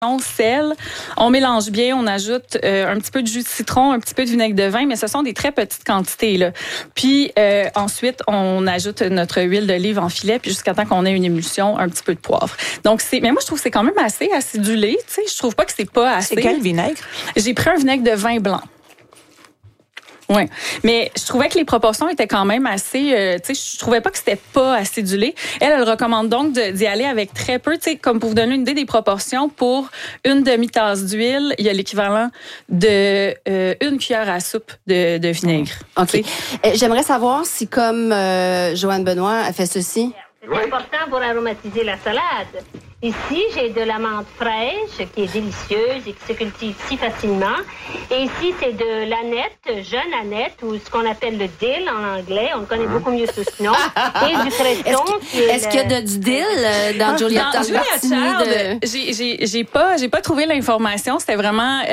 sel, on mélange bien, on ajoute un petit peu de jus de citron, un petit peu de vinaigre de vin, mais ce sont des très petites quantités là. Puis ensuite, on ajoute notre huile d'olive en filet, puis jusqu'à temps qu'on ait une émulsion, un petit peu de poivre. Donc mais moi je trouve que c'est quand même assez acidulé, tu sais, je trouve pas que c'est pas assez. C'est quel vinaigre? J'ai pris un vinaigre de vin blanc. Oui, mais je trouvais que les proportions étaient quand même assez... tu sais, je trouvais pas que c'était pas acidulé. Elle recommande donc d'y aller avec très peu. Tu sais, comme pour vous donner une idée des proportions, pour une demi-tasse d'huile, il y a l'équivalent de une cuillère à soupe de vinaigre. OK. J'aimerais savoir si, comme Joanne Benoît a fait ceci... C'est important pour aromatiser la salade. Ici, j'ai de la menthe fraîche qui est délicieuse et qui se cultive si facilement. Et ici, c'est de l'aneth, jeune aneth, ou ce qu'on appelle le dill en anglais. On le connaît beaucoup mieux sous ce nom. Et du creston. Est-ce qu'il y a du dill dans Julia Child? J'ai pas trouvé l'information. C'était vraiment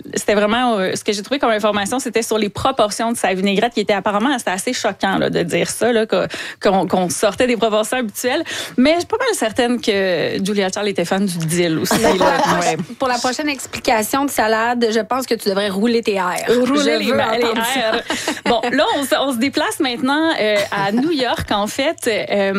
ce que j'ai trouvé comme information, c'était sur les proportions de sa vinaigrette qui était apparemment assez choquant là, de dire ça, là, qu'on sortait des proportions habituelles. Mais je suis pas mal certaine que Julia Child était fan du dill aussi. Pour la prochaine explication de salade, je pense que tu devrais rouler tes airs. Rouler les airs. Bon, là, on se déplace maintenant à New York. En fait,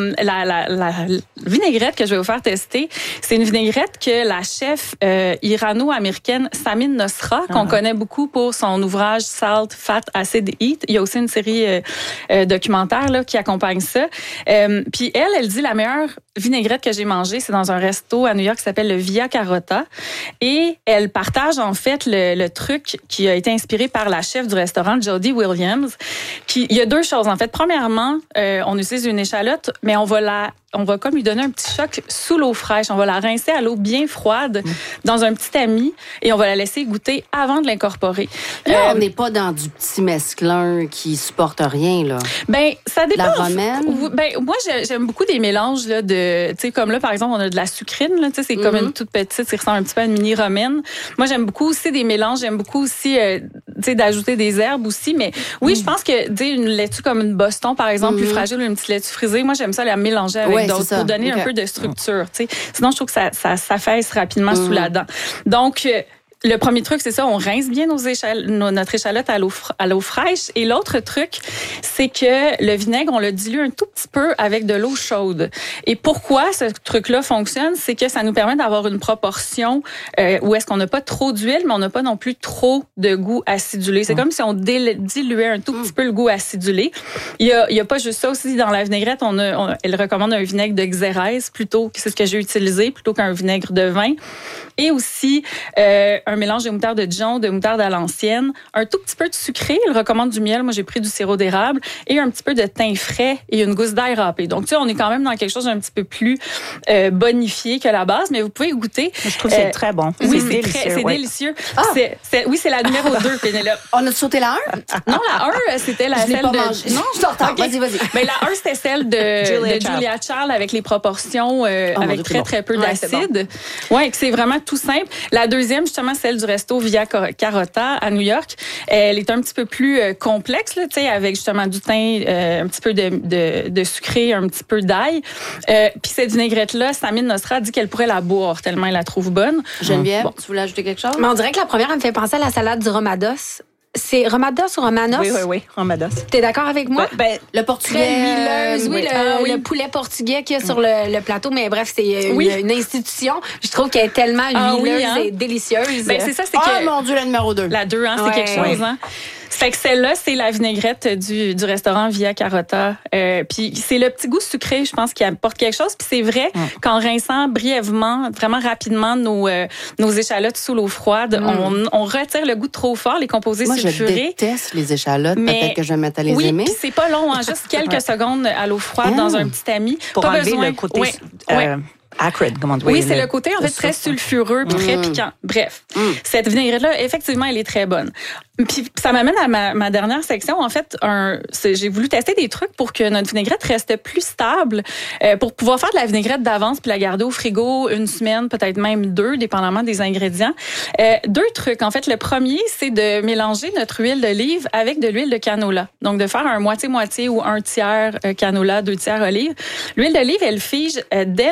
la vinaigrette que je vais vous faire tester, c'est une vinaigrette que la chef irano-américaine Samin Nosra, qu'on connaît beaucoup pour son ouvrage Salt, Fat, Acid, Heat. Il y a aussi une série documentaire là, qui accompagne ça. Puis elle dit la meilleure vinaigrette que j'ai mangée, c'est dans un resto à New York qui s'appelle le Via Carota. Et elle partage en fait le truc qui a été inspiré par la chef du restaurant, Jody Williams. Il y a deux choses en fait. Premièrement, on utilise une échalote, mais on va comme lui donner un petit choc sous l'eau fraîche. On va la rincer à l'eau bien froide dans un petit tamis et on va la laisser goûter avant de l'incorporer. Là, on n'est pas dans du petit mesclun qui supporte rien, là. Ben, ça dépend. La romaine? Ben, moi, j'aime beaucoup des mélanges, là, tu sais, comme là, par exemple, on a de la sucrine, là, tu sais, c'est comme une toute petite, ça ressemble un petit peu à une mini romaine. Moi, j'aime beaucoup aussi des mélanges, j'aime beaucoup aussi, tu sais, d'ajouter des herbes aussi, mais oui, je pense que, tu sais, une laitue comme une Boston, par exemple, plus fragile ou une petite laitue frisée, moi, j'aime ça la mélanger avec d'autres pour donner un peu de structure, tu sais. Sinon, je trouve que ça s'affaisse rapidement sous la dent. Donc, le premier truc, c'est ça, on rince bien notre échalote à l'eau fraîche. Et l'autre truc, c'est que le vinaigre, on le dilue un tout petit peu avec de l'eau chaude. Et pourquoi ce truc-là fonctionne, c'est que ça nous permet d'avoir une proportion où est-ce qu'on n'a pas trop d'huile, mais on n'a pas non plus trop de goût acidulé. C'est comme si on diluait un tout petit peu le goût acidulé. Il y a pas juste ça aussi dans la vinaigrette. Elle recommande un vinaigre de Xérès plutôt, c'est ce que j'ai utilisé, plutôt qu'un vinaigre de vin. Et aussi un mélange de moutarde de Dijon, de moutarde à l'ancienne, un tout petit peu de sucré. Elle recommande du miel. Moi, j'ai pris du sirop d'érable et un petit peu de thym frais et une gousse d'ail râpé. Donc, tu sais, on est quand même dans quelque chose d'un petit peu plus bonifié que la base, mais vous pouvez goûter. Je trouve que c'est très bon. Oui, c'est délicieux. Ah. Oui, c'est la numéro 2, Pénélope. On a sauté la 1? Non, la 1, c'était celle de... Non, je suis en retard. Okay. Vas-y. Ben, la 1, c'était celle de Julia Child avec les proportions avec très peu d'acide. Ouais, que c'est vraiment tout simple. La deuxième, justement, celle du resto Via Carota à New York. Elle est un petit peu plus complexe, là, tu sais, avec justement du thym, un petit peu de sucré, un petit peu d'ail. Puis cette vinaigrette-là, Samin Nosra dit qu'elle pourrait la boire tellement elle la trouve bonne. Geneviève, tu voulais ajouter quelque chose? Mais on dirait que la première, elle me fait penser à la salade du Romados. C'est Romados ou Romanos? Oui, Romados. T'es d'accord avec moi? Ben, le portugais. Très huileuse, le poulet portugais qu'il y a sur le plateau. Mais bref, c'est une institution. Je trouve qu'elle est tellement huileuse et délicieuse. Ben, c'est ça, c'est que... mon Dieu, la numéro 2. La 2, c'est quelque chose, hein? Fait que celle-là, c'est la vinaigrette du restaurant Via Carota. Puis c'est le petit goût sucré, je pense, qui apporte quelque chose. Puis c'est vrai qu'en rinçant brièvement, vraiment rapidement nos échalotes sous l'eau froide, on retire le goût trop fort, les composés sulfurés. Moi, je déteste les échalotes. Peut-être que je vais me mettre à les aimer. Oui, c'est pas long, hein, juste quelques secondes à l'eau froide dans un petit tamis. Pour pas enlever besoin. le côté... acrid, comment on dit? Oui, c'est le côté en fait très sulfureux puis très piquant. Bref, cette vinaigrette-là, effectivement, elle est très bonne. Puis ça m'amène à ma dernière section. En fait, j'ai voulu tester des trucs pour que notre vinaigrette reste plus stable, pour pouvoir faire de la vinaigrette d'avance puis la garder au frigo une semaine, peut-être même 2, dépendamment des ingrédients. 2 trucs. En fait, le premier, c'est de mélanger notre huile d'olive avec de l'huile de canola. Donc, de faire un moitié-moitié ou un tiers canola, 2 tiers olive. L'huile d'olive, elle fige dès une température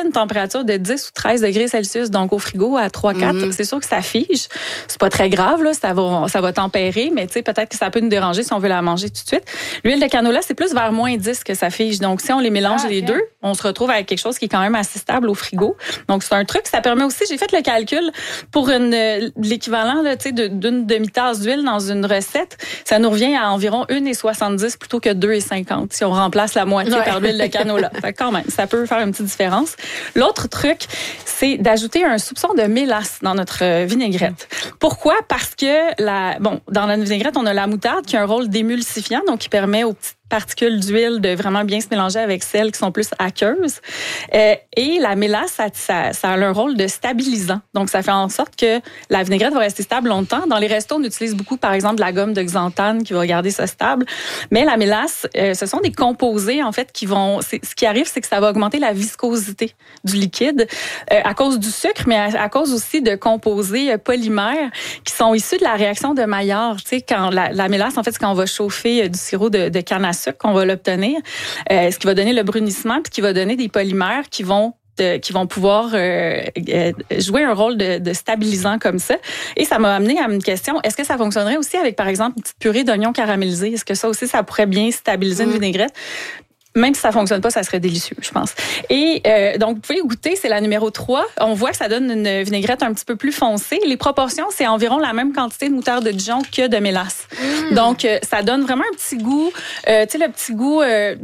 température de 10 ou 13 degrés Celsius, donc au frigo à 3-4, c'est sûr que ça fige. C'est pas très grave, là, ça va tempérer, mais tu sais, peut-être que ça peut nous déranger si on veut la manger tout de suite. L'huile de canola, c'est plus vers moins 10 que ça fige. Donc, si on les mélange les deux, on se retrouve avec quelque chose qui est quand même assez stable au frigo. Donc, c'est un truc. Ça permet aussi, j'ai fait le calcul pour l'équivalent là, d'une demi-tasse d'huile dans une recette. Ça nous revient à environ 1,70 plutôt que 2,50 si on remplace la moitié par l'huile de canola. Fait quand même, ça peut faire une petite différence. L'autre truc, c'est d'ajouter un soupçon de mélasse dans notre vinaigrette. Pourquoi? Parce que dans la vinaigrette, on a la moutarde qui a un rôle d'émulsifiant, donc qui permet aux petites particules d'huile de vraiment bien se mélanger avec celles qui sont plus aqueuses. Et la mélasse, ça a un rôle de stabilisant. Donc, ça fait en sorte que la vinaigrette va rester stable longtemps. Dans les restos, on utilise beaucoup, par exemple, la gomme de xanthane qui va garder ça stable. Mais la mélasse, ce sont des composés, en fait, ce qui arrive, c'est que ça va augmenter la viscosité du liquide à cause du sucre, mais à cause aussi de composés polymères qui sont issus de la réaction de Maillard. Tu sais, quand la mélasse, en fait, c'est quand on va chauffer du sirop de canne à sucre qu'on va l'obtenir, ce qui va donner le brunissement puis qui va donner des polymères qui vont pouvoir jouer un rôle de stabilisant comme ça. Et ça m'a amené à une question, est-ce que ça fonctionnerait aussi avec, par exemple, une petite purée d'oignons caramélisés? Est-ce que ça aussi, ça pourrait bien stabiliser une vinaigrette? Même si ça fonctionne pas, ça serait délicieux, je pense. Et donc, vous pouvez goûter, c'est la numéro 3. On voit que ça donne une vinaigrette un petit peu plus foncée. Les proportions, c'est environ la même quantité de moutarde de Dijon que de mélasse. Donc, ça donne vraiment un petit goût, tu sais, le petit goût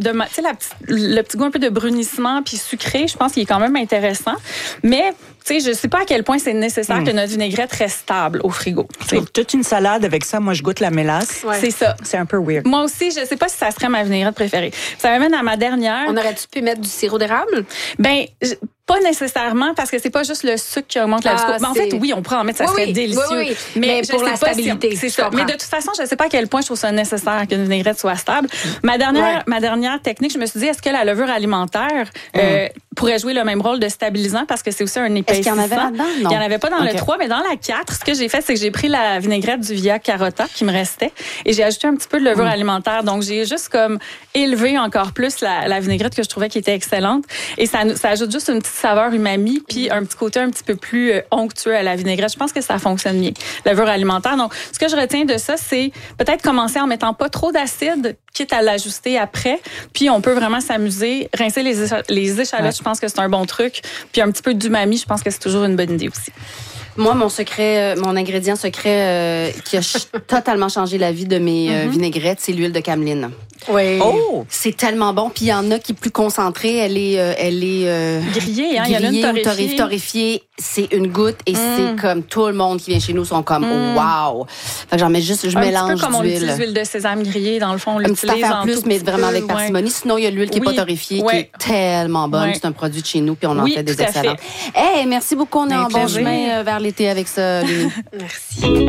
le petit goût un peu de brunissement puis sucré. Je pense qu'il est quand même intéressant. Mais tu sais, je sais pas à quel point c'est nécessaire que notre vinaigrette reste stable au frigo. Toute une salade avec ça, moi, je goûte la mélasse. Ouais. C'est ça. C'est un peu weird. Moi aussi, je sais pas si ça serait ma vinaigrette préférée. Ça m'amène à ma dernière. On aurait-tu pu mettre du sirop d'érable? Ben, pas nécessairement, parce que c'est pas juste le sucre qui augmente la viscosité. Mais en fait, oui, on pourrait en mettre, ça serait délicieux. Oui. Mais pour la stabilité, c'est ça. Mais de toute façon, je sais pas à quel point je trouve ça nécessaire qu'une vinaigrette soit stable. Ma dernière technique, je me suis dit, est-ce que la levure alimentaire pourrait jouer le même rôle de stabilisant, parce que c'est aussi un épaississant. Est-ce qu'il y en avait là-dedans? Non. Il n'y en avait pas dans le 3, mais dans la 4, ce que j'ai fait, c'est que j'ai pris la vinaigrette du Via Carota qui me restait et j'ai ajouté un petit peu de levure alimentaire. Donc, j'ai juste comme élevé encore plus la vinaigrette que je trouvais qui était excellente. Et ça ajoute juste une petite saveur umami puis un petit côté un petit peu plus onctueux à la vinaigrette. Je pense que ça fonctionne bien. Levure alimentaire. Donc, ce que je retiens de ça, c'est peut-être commencer en mettant pas trop d'acide, quitte à l'ajuster après. Puis, on peut vraiment s'amuser. Rincer les échalotes, je pense que c'est un bon truc. Puis, un petit peu d'umami, je pense que c'est toujours une bonne idée aussi. Moi, mon ingrédient secret qui a totalement changé la vie de mes vinaigrettes, c'est l'huile de cameline. Oui. Oh! C'est tellement bon. Puis il y en a qui est plus concentrée. Elle est grillée, hein? Il y en a une torréfiée. C'est une goutte et c'est comme tout le monde qui vient chez nous sont comme wow. Fait que j'en mets juste, je mélange un petit peu comme d'huile. on utilise l'huile de sésame grillée, dans le fond, on l'utilise une petite affaire plus, mais vraiment avec parcimonie. Sinon, il y a l'huile qui est pas torréfiée, qui est tellement bonne. C'est un produit de chez nous, puis on en fait des excellentes. Hey, merci beaucoup. On est en bon chemin vers l'été avec ça, Lily. Merci.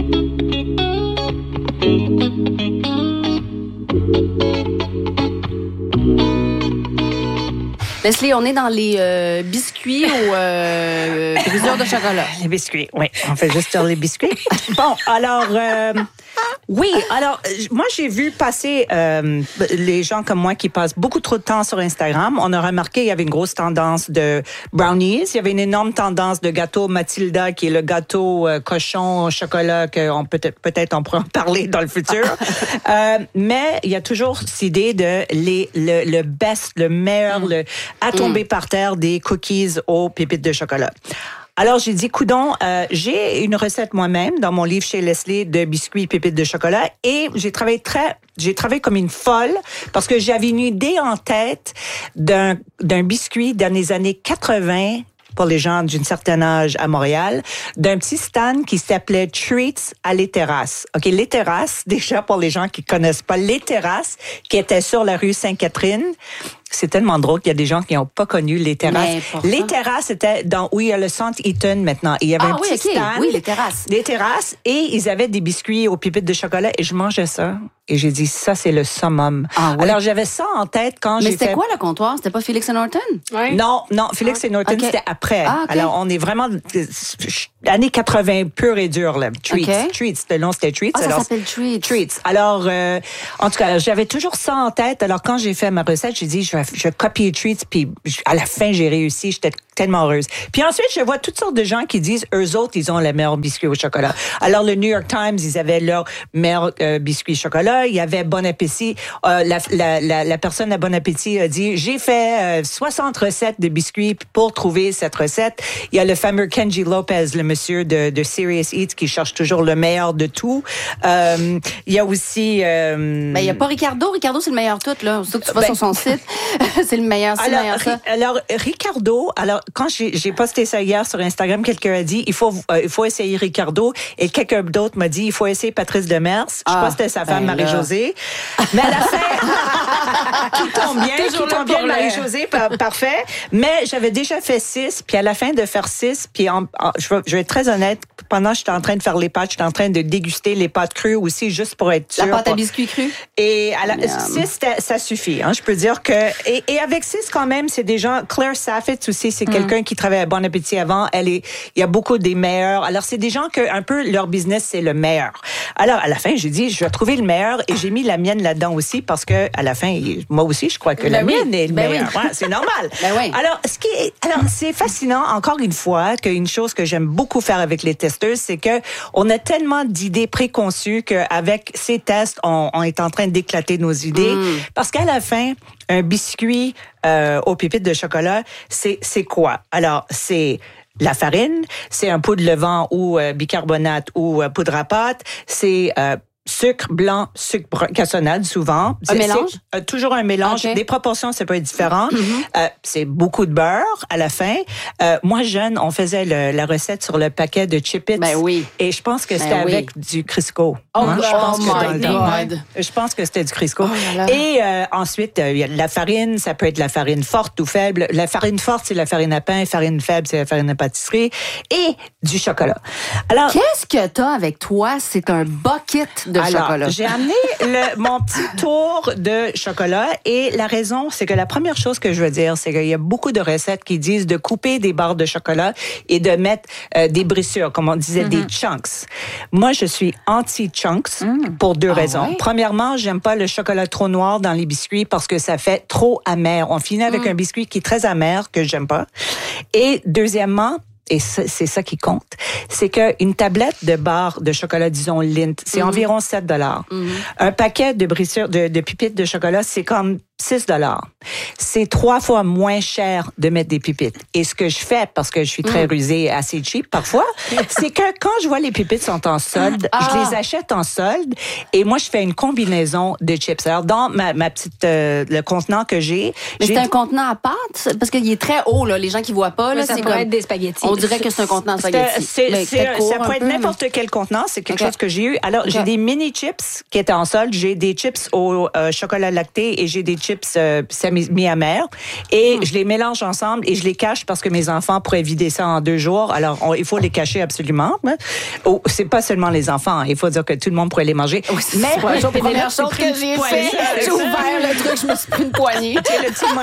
Leslie, on est dans les biscuits ou briseurs de chocolat. Les biscuits, oui. On fait juste sur les biscuits. Bon, alors... oui, alors moi j'ai vu passer les gens comme moi qui passent beaucoup trop de temps sur Instagram. On a remarqué qu'il y avait une grosse tendance de brownies. Il y avait une énorme tendance de gâteau Mathilda, qui est le gâteau cochon au chocolat qu'on peut-être on pourra en parler dans le futur. Mais il y a toujours cette idée de le best, le meilleur, à tomber par terre des cookies aux pépites de chocolat. Alors, j'ai dit, coudonc, j'ai une recette moi-même dans mon livre chez Leslie de biscuits pépites de chocolat et j'ai travaillé comme une folle parce que j'avais une idée en tête d'un biscuit dans les années 80 pour les gens d'un certain âge à Montréal, d'un petit stand qui s'appelait Treats à Les Terrasses. OK, Les Terrasses, déjà pour les gens qui connaissent pas, Les Terrasses, qui étaient sur la rue Sainte-Catherine. C'est tellement drôle qu'il y a des gens qui n'ont pas connu Les Terrasses. Les Terrasses, c'était où il y a le centre Eaton maintenant. Et il y avait un petit stand. Oui, Les Terrasses. Les Terrasses. Et ils avaient des biscuits aux pépites de chocolat. Et je mangeais ça. Et j'ai dit, ça, c'est le summum. Ah, oui. Alors, j'avais ça en tête quand j'ai fait... Mais c'était quoi le comptoir? C'était pas Felix & Norton? Oui. Non, Felix & Norton, c'était après. Ah, okay. Alors, on est vraiment... années 80 pur et dur, là. Treats. Okay. Treats. Le nom, c'était Treats. Ça s'appelle Treats. Treats. Alors, en tout cas, j'avais toujours ça en tête. Alors, quand j'ai fait ma recette, j'ai dit, je vais copier Treats, puis à la fin, j'ai réussi. J'étais tellement heureuse. Puis ensuite, je vois toutes sortes de gens qui disent, eux autres, ils ont les meilleurs biscuits au chocolat. Alors, le New York Times, ils avaient leur meilleur biscuit au chocolat. Il y avait Bon Appétit. La personne à Bon Appétit a dit, j'ai fait 60 recettes de biscuits pour trouver cette recette. Il y a le fameux Kenji Lopez, le monsieur de Serious Eats, qui cherche toujours le meilleur de tout. Il y a aussi... il n'y a pas Ricardo. Ricardo, c'est le meilleur tout, là. Surtout que tu vas sur son site. C'est le meilleur, c'est le meilleur ça. Alors, Ricardo, quand j'ai posté ça hier sur Instagram, quelqu'un a dit, il faut essayer Ricardo, et quelqu'un d'autre m'a dit, il faut essayer Patrice Demers. Je sais pas si c'était sa femme, Marie-Josée. Mais à la fin, tout tombe bien, Marie-Josée, parfait. Mais j'avais déjà fait 6, puis à la fin de faire 6, puis je vais être très honnête, pendant que j'étais en train de faire les pâtes, j'étais en train de déguster les pâtes crues aussi, juste pour être sûre. La pâte à biscuits crue? Et 6, ça suffit. Hein, je peux dire que... Et avec 6, quand même, c'est des gens... Claire Saffitz aussi, c'est quelqu'un qui travaille à Bon Appétit avant. Il y a beaucoup des meilleurs. Alors, c'est des gens que un peu leur business, c'est le meilleur. Alors, à la fin, j'ai dit, je vais trouver le meilleur, et j'ai mis la mienne là-dedans aussi, parce que à la fin, moi aussi, je crois que la mienne est le meilleur. Ouais, c'est normal. Oui. Alors, c'est fascinant, encore une fois, qu'une chose que j'aime beaucoup faire avec les testeuses, c'est que on a tellement d'idées préconçues qu'avec ces tests, on est en train d'éclater nos idées. Parce qu'à la fin, un biscuit aux pépites de chocolat, c'est quoi? Alors, c'est la farine, c'est un pot de levain ou bicarbonate ou poudre à pâte, c'est sucre blanc, sucre brun, cassonade souvent. Un mélange? Toujours un mélange. Okay. Des proportions, ça peut être différent. C'est beaucoup de beurre à la fin. Moi, jeune, on faisait la recette sur le paquet de Chip-Its. Ben oui. Et je pense que c'était avec du Crisco. Je pense que c'était du Crisco. Et ensuite, il y a de la farine. Ça peut être la farine forte ou faible. La farine forte, c'est la farine à pain. La farine faible, c'est la farine à pâtisserie. Et du chocolat. Alors, qu'est-ce que t'as avec toi? C'est un bucket de chocolat. J'ai amené mon petit tour de chocolat, et la raison, c'est que la première chose que je veux dire, c'est qu'il y a beaucoup de recettes qui disent de couper des barres de chocolat et de mettre des brissures, comme on disait, des chunks. Moi, je suis anti-chunks pour deux raisons. Ouais? Premièrement, j'aime pas le chocolat trop noir dans les biscuits parce que ça fait trop amer. On finit avec un biscuit qui est très amer, que j'aime pas. Et deuxièmement, et c'est ça qui compte, c'est qu'une tablette de barres de chocolat, disons Lindt, c'est environ 7 $. Un paquet de brissures, de pépites de chocolat, c'est comme 6 $. C'est 3 fois moins cher de mettre des pépites. Et ce que je fais, parce que je suis très rusée et assez cheap parfois, c'est que quand je vois les pépites sont en solde, je les achète en solde, et moi, je fais une combinaison de chips. Alors, dans ma petite, le contenant que j'ai... Mais c'est un contenant à pâte? Parce qu'il est très haut, là. Les gens qui voient pas, là, ça pourrait être des spaghettis. On dirait que c'est un contenant à spaghettis. Ça pourrait être n'importe quel contenant. C'est quelque chose que j'ai eu. Alors, j'ai des mini chips qui étaient en solde. J'ai des chips au chocolat lacté, et j'ai des chips mi-amers. Et je les mélange ensemble et je les cache parce que mes enfants pourraient vider ça en 2 jours. Alors, il faut les cacher absolument. C'est pas seulement les enfants. Il faut dire que tout le monde pourrait les manger. Mais la première chose que j'ai fait, j'ai ouvert le truc, je me suis pris une poignée. C'est le petit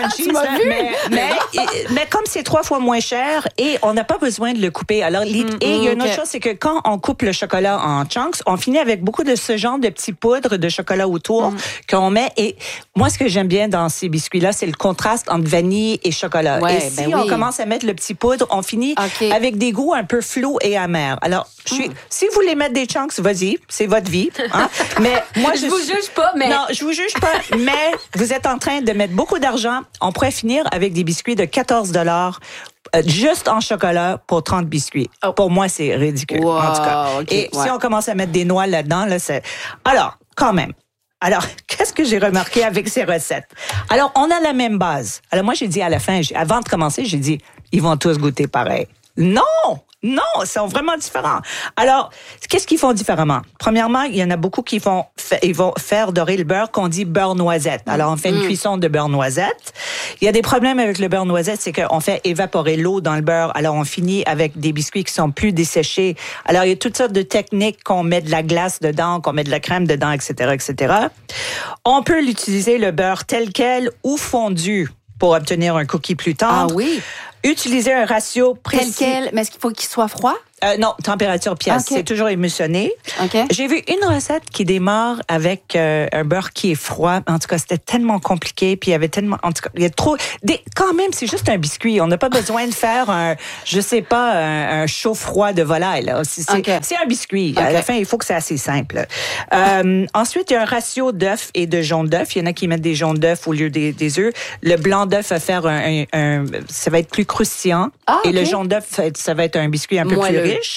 munchies. Mais comme c'est 3 fois moins cher, et on n'a pas besoin de le couper. Alors, et il y a une autre chose, c'est que quand on coupe le chocolat en chunks, on finit avec beaucoup de ce genre de petits poudres de chocolat autour qu'on met. Et moi, ce que j'aime bien dans ces biscuits-là, c'est le contraste entre vanille et chocolat. Ouais, et si on commence à mettre le petit poudre, on finit avec des goûts un peu flous et amers. Alors, si vous voulez mettre des chunks, vas-y, c'est votre vie. Hein? Mais moi, je vous juge pas, mais... Non, je vous juge pas, mais vous êtes en train de mettre beaucoup d'argent. On pourrait finir avec des biscuits de 14 $ juste en chocolat pour 30 biscuits. Pour moi, c'est ridicule, en tout cas. Et si on commence à mettre des noix là-dedans, là, c'est... Alors, quand même. Alors, qu'est-ce que j'ai remarqué avec ces recettes? Alors, on a la même base. Alors, moi, j'ai dit à la fin, avant de commencer, j'ai dit, ils vont tous goûter pareil. Non! Non, ils sont vraiment différents. Alors, qu'est-ce qu'ils font différemment? Premièrement, il y en a beaucoup qui vont faire dorer le beurre qu'on dit beurre noisette. Alors, on fait une cuisson de beurre noisette. Il y a des problèmes avec le beurre noisette, c'est qu'on fait évaporer l'eau dans le beurre. Alors, on finit avec des biscuits qui sont plus desséchés. Alors, il y a toutes sortes de techniques, qu'on met de la glace dedans, qu'on met de la crème dedans, etc., etc. On peut l'utiliser, le beurre tel quel ou fondu, pour obtenir un cookie plus tendre. Ah oui? Utiliser un ratio précis. Tel quel, mais est-ce qu'il faut qu'il soit froid? Non, température pièce. Okay. C'est toujours émulsionné. Okay. J'ai vu une recette qui démarre avec un beurre qui est froid. En tout cas, c'était tellement compliqué. Puis il y avait tellement... En tout cas, il y a trop... Quand même, c'est juste un biscuit. On n'a pas besoin de faire un chaud-froid de volaille. Là. C'est un biscuit. À la fin, il faut que c'est assez simple. Ensuite, il y a un ratio d'œufs et de jaune d'œufs. Il y en a qui mettent des jaunes d'œufs au lieu des œufs. Le blanc d'œuf va faire ça va être plus croustillant. Et le jaune d'œuf, ça va être un biscuit un peu plus riche.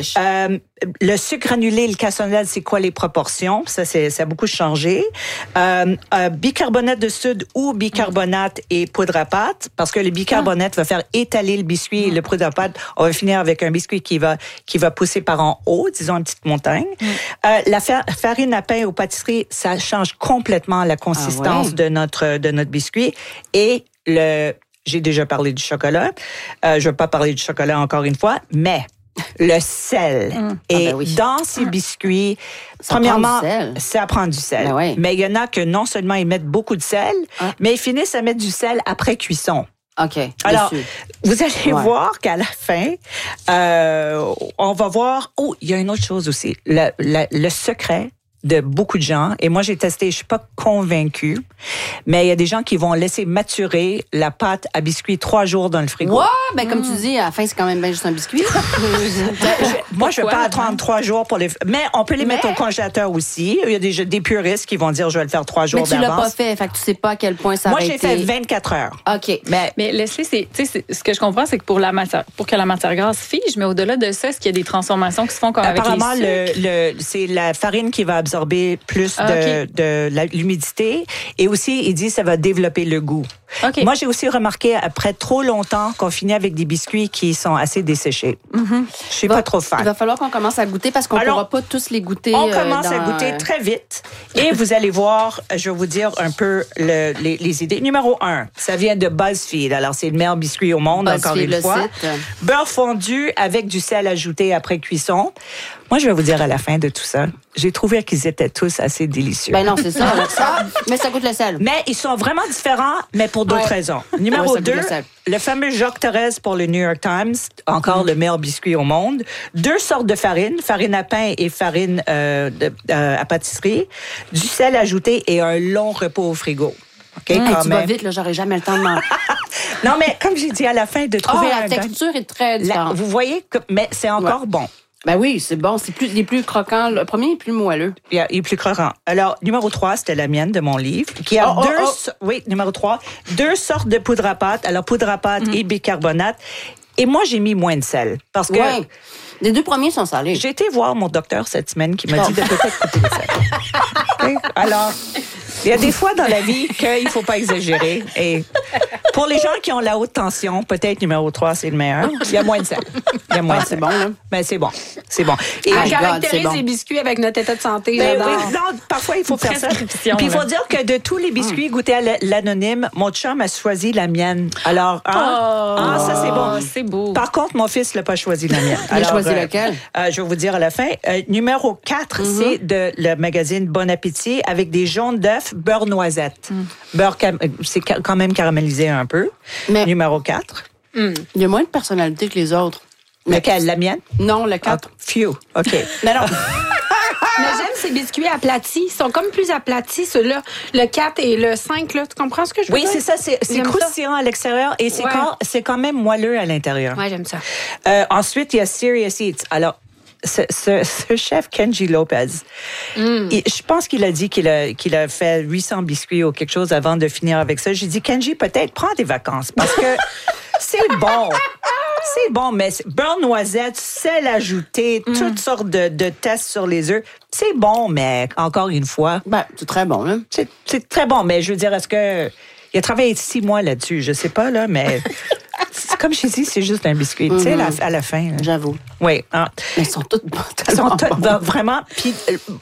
Le sucre granulé, le cassonade, c'est quoi les proportions? Ça a beaucoup changé. Bicarbonate de soude ou bicarbonate et poudre à pâte, parce que le bicarbonate va faire étaler le biscuit et le poudre à pâte, on va finir avec un biscuit qui va pousser par en haut, disons une petite montagne. La farine à pain aux pâtisseries, ça change complètement la consistance de notre biscuit. Et j'ai déjà parlé du chocolat. Je vais pas parler du chocolat encore une fois, mais le sel. Et dans ces biscuits, premièrement, ça prend du sel. Mais il y en a que non seulement ils mettent beaucoup de sel, mais ils finissent à mettre du sel après cuisson. OK. Alors, vous allez voir qu'à la fin, on va voir... Oh, il y a une autre chose aussi. Le secret de beaucoup de gens, et moi j'ai testé, je suis pas convaincue, mais il y a des gens qui vont laisser maturer la pâte à biscuit 3 jours dans le frigo. Ouais, ben comme tu dis, à la fin c'est quand même bien juste un biscuit. Moi je vais pas attendre 3 jours pour les... Mais on peut les mettre au congélateur aussi. Il y a des puristes qui vont dire je vais le faire 3 jours d'avance. Mais tu l'as pas fait tu sais pas à quel point ça Moi a j'ai fait 24 heures. OK. Mais Leslie, ce que je comprends, c'est que pour que la matière grasse fige, mais au-delà de ça, est-ce qu'il y a des transformations qui se font comme apparemment, avec les sucres? c'est la farine qui va absorber plus de l'humidité. Et aussi, il dit que ça va développer le goût. Okay. Moi, j'ai aussi remarqué, après trop longtemps, qu'on finit avec des biscuits qui sont assez desséchés. Je suis pas trop fan. Il va falloir qu'on commence à goûter parce qu'on ne pourra pas tous les goûter. On commence à goûter très vite. Et vous allez voir, je vais vous dire un peu les idées. Numéro 1, ça vient de BuzzFeed. Alors, c'est le meilleur biscuit au monde, encore une fois. Beurre fondu avec du sel ajouté après cuisson. Moi, je vais vous dire à la fin de tout ça, j'ai trouvé qu'ils étaient tous assez délicieux. Ben non, c'est ça. Mais ça goûte le sel. Mais ils sont vraiment différents, mais pour d'autres raisons. Numéro 2, le fameux Jacques Thérèse pour le New York Times, encore le meilleur biscuit au monde. 2 sortes de farine à pain et farine à pâtisserie. Du sel ajouté et un long repos au frigo. Okay, tu vas vite, là, j'aurais jamais le temps de manger. Non, mais comme j'ai dit à la fin, de trouver la texture est très différente. Vous voyez, mais c'est encore bon. Ben oui, c'est bon. Il est plus croquant. Le premier est plus moelleux. Il est plus croquant. Alors, numéro 3, c'était la mienne de mon livre, qui a numéro 3, 2 sortes de poudre à pâte. Alors, poudre à pâte et bicarbonate. Et moi, j'ai mis moins de sel. Parce que... Les 2 premiers sont salés. J'ai été voir mon docteur cette semaine qui m'a dit de peut-être couper le sel. Okay? Alors... Il y a des fois dans la vie qu'il ne faut pas exagérer. Et pour les gens qui ont la haute tension, peut-être numéro 3, c'est le meilleur. Il y a moins de sel. C'est bon, là. Mais c'est bon. C'est bon. Et on caractérise les biscuits avec notre état de santé. Parfois, il faut faire ça. Puis il faut dire que de tous les biscuits goûtés à l'anonyme, mon chum a choisi la mienne. Alors, ça, c'est bon. C'est beau. Par contre, mon fils n'a pas choisi la mienne. Il a choisi laquelle? Je vais vous dire à la fin. Numéro 4, c'est de le magazine Bon Appétit avec des jaunes d'œufs, beurre noisette. Beurre, c'est quand même caramélisé un peu. Mais numéro 4. Il y a moins de personnalité que les autres. Lequel? La mienne? Non, le 4. Phew. OK. Mais non. Mais j'aime ces biscuits aplatis. Ils sont comme plus aplatis, ceux-là. Le 4 et le 5, là. Tu comprends ce que je veux dire? Oui, c'est ça. C'est croustillant à l'extérieur et c'est quand même moelleux à l'intérieur. Oui, j'aime ça. Ensuite, il y a Serious Eats. Alors, ce chef Kenji Lopez, je pense qu'il a dit qu'il a fait 800 biscuits ou quelque chose avant de finir avec ça. J'ai dit, Kenji, peut-être prends des vacances parce que c'est bon. C'est bon, mais beurre noisette, sel ajouté, toutes sortes de tests sur les œufs. C'est bon, mais encore une fois... c'est très bon, là. C'est très bon, mais je veux dire, est-ce que... Il a travaillé 6 mois là-dessus, je sais pas, là, mais... Comme je dis, c'est juste un biscuit, tu sais, à la fin. Là. J'avoue. Oui. Mais ils sont toutes bonnes. Vraiment. Puis,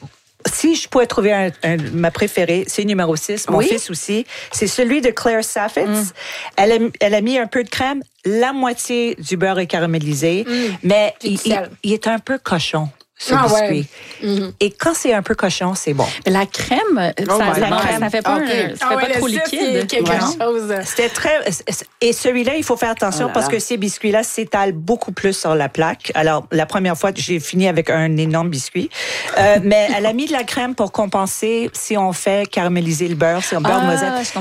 si je pouvais trouver ma préférée, c'est numéro 6, mon fils aussi. C'est celui de Claire Saffitz. Elle a mis un peu de crème, la moitié du beurre est caramélisé, mais il est un peu cochon. ce biscuit. Et quand c'est un peu cochon, c'est bon. Mais la crème, ça fait pas, pas trop liquide. Chose. C'était très... Et celui-là, il faut faire attention parce que ces biscuits-là s'étalent beaucoup plus sur la plaque. Alors, la première fois, j'ai fini avec un énorme biscuit. Mais elle a mis de la crème pour compenser si on fait caraméliser le beurre, si on beurre noisette,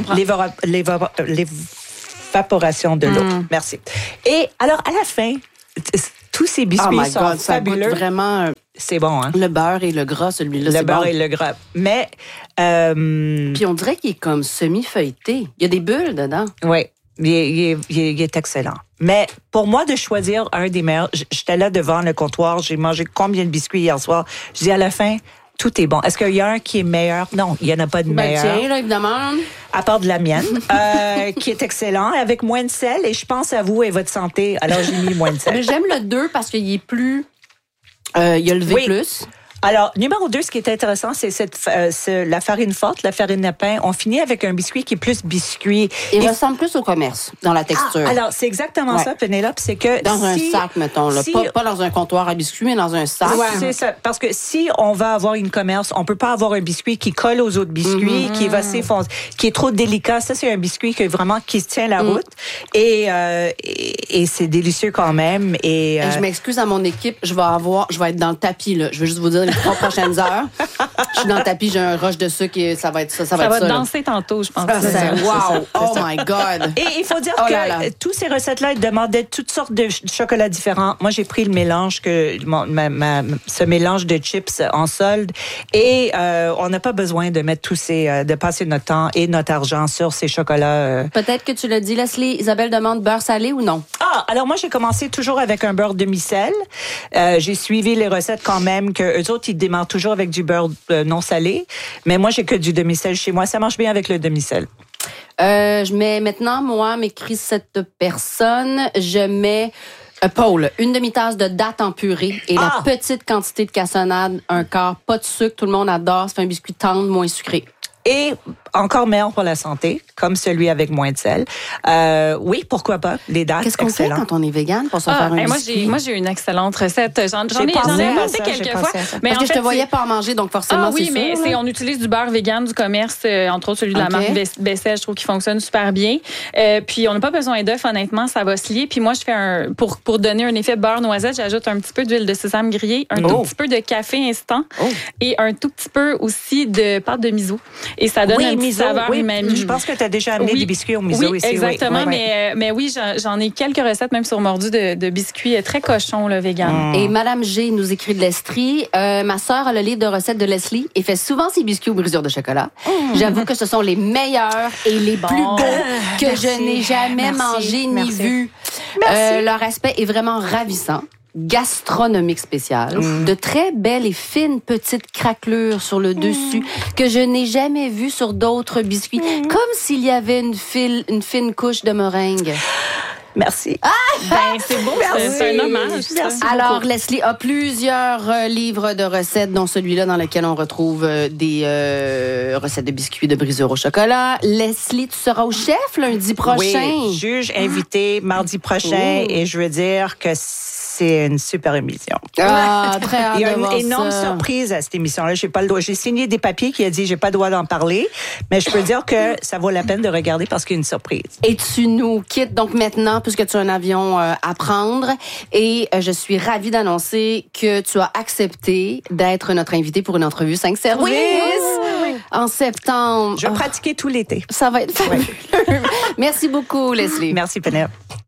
l'évaporation de l'eau. Merci. Et alors, à la fin... Tous ces biscuits sont fabuleux. Ça goûte vraiment... c'est bon, hein? Le beurre et le gras, celui-là, c'est bon. Le beurre et le gras. Mais... Puis on dirait qu'il est comme semi-feuilleté. Il y a des bulles dedans. Oui, il est excellent. Mais pour moi, de choisir un des meilleurs... J'étais là devant le comptoir, j'ai mangé combien de biscuits hier soir? Je dis à la fin... Tout est bon. Est-ce qu'il y a un qui est meilleur? Non, il n'y en a pas de meilleur. Tiens, là, évidemment. À part de la mienne, qui est excellent, avec moins de sel. Et je pense à vous et votre santé. Alors, j'ai mis moins de sel. Mais j'aime le 2 parce qu'il est plus... il y a le V+. Alors, numéro 2, ce qui est intéressant, c'est la farine forte, la farine à pain. On finit avec un biscuit qui est plus biscuit. Il ressemble plus au commerce, dans la texture. Alors, c'est exactement ça, Pénélope. C'est que dans un sac, mettons. Là. Pas dans un comptoir à biscuits, mais dans un sac. C'est ça. Parce que si on va avoir une commerce, on peut pas avoir un biscuit qui colle aux autres biscuits, qui va s'effoncer, qui est trop délicat. Ça, c'est un biscuit qui tient la route. Et c'est délicieux quand même. Et je m'excuse à mon équipe, je vais être dans le tapis, là. Je veux juste vous dire, les 3 prochaines heures. Je suis dans le tapis, j'ai un rush de sucre et ça va être ça. Ça va danser tantôt, je pense. Wow! Oh my God! Et il faut dire que tous ces recettes-là, ils demandaient toutes sortes de chocolats différents. Moi, j'ai pris le mélange ce mélange de chips en solde et on n'a pas besoin de mettre de passer notre temps et notre argent sur ces chocolats. Peut-être que tu l'as dit, Leslie. Isabelle demande beurre salé ou non? Alors moi, j'ai commencé toujours avec un beurre demi-sel. J'ai suivi les recettes quand même que eux autres, ils démarrent toujours avec du beurre non salé. Mais moi, j'ai que du demi-sel chez moi. Ça marche bien avec le demi-sel. Je mets maintenant, moi, m'écrit cette personne, je mets... Paul, une demi-tasse de dattes en purée et la petite quantité de cassonade, un quart, pas de sucre, tout le monde adore. C'est un biscuit tendre, moins sucré. Et encore meilleur pour la santé, comme celui avec moins de sel. Oui, pourquoi pas, les dattes, qu'est-ce qu'on fait quand on est végane pour se faire un biscuit? Moi, j'ai une excellente recette. J'en ai pensé quelques fois. Mais parce que je te voyais pas en manger, donc forcément, c'est sûr. Oui, mais on utilise du beurre vegan du commerce, entre autres celui de la marque Bessel, je trouve qu'il fonctionne super bien. Puis on n'a pas besoin d'œufs, honnêtement, ça va se lier. Puis moi, je fais pour donner un effet beurre noisette, j'ajoute un petit peu d'huile de sésame grillée, un tout petit peu de café instant et un tout petit peu aussi de pâte de miso. Et ça donne un petit saveur umami. Je pense que tu as déjà amené des biscuits au miso ici. Exactement, mais oui, j'en ai quelques recettes, même sur Mordu, de biscuits très cochons, le vegan. Et Madame G nous écrit de l'Estrie. Ma sœur a le livre de recettes de Leslie et fait souvent ses biscuits aux brisures de chocolat. J'avoue que ce sont les meilleurs et les plus beaux que je n'ai jamais mangés ni vus. Leur aspect est vraiment ravissant. Gastronomique spécial, de très belles et fines petites craquelures sur le dessus que je n'ai jamais vues sur d'autres biscuits, comme s'il y avait une fine couche de meringue. Merci. C'est beau, c'est un hommage. Merci Alors, beaucoup. Leslie a plusieurs livres de recettes, dont celui-là dans lequel on retrouve des recettes de biscuits de brisure au chocolat. Leslie, tu seras au chef lundi prochain. Oui, juge invité mardi prochain et je veux dire que c'est une super émission. Très hâte. Il y a une énorme surprise à cette émission-là. J'ai pas le droit. J'ai signé des papiers qui a dit j'ai pas le droit d'en parler, mais je peux dire que ça vaut la peine de regarder parce qu'il y a une surprise. Et tu nous quittes donc maintenant puisque tu as un avion à prendre et je suis ravie d'annoncer que tu as accepté d'être notre invité pour une entrevue 5 services. Oui. En septembre. Je vais pratiquer tout l'été. Ça va être fabuleux. Merci beaucoup, Leslie. Merci, Pénélope.